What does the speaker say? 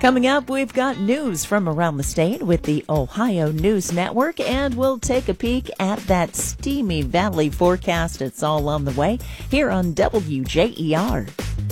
Coming up, we've got news from around the state with the Ohio News Network, and we'll take a peek at that steamy valley forecast. It's all on the way here on WJER.